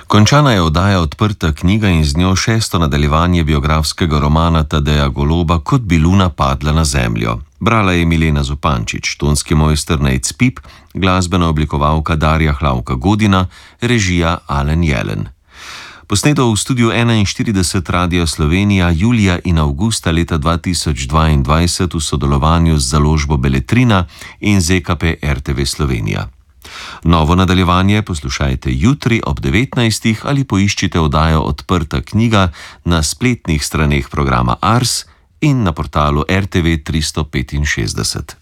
Končana je oddaja Odprta knjiga in z njo šesto nadaljevanje biografskega romana Tadeja Goloba Kot bi luna padla na zemljo. Brala je Milena Zupančič, tonski mojster Nejc Pip, glasbena oblikovalka Darja Hlavka Godina, režija Alen Jelen. Posneto v studiu 41 Radia Slovenija julija in avgusta leta 2022 v sodelovanju z založbo Beletrina in ZKP RTV Slovenija. Novo nadaljevanje poslušajte jutri ob 19. ali poiščite oddajo Odprta knjiga na spletnih straneh programa Ars in na portalu RTV 365.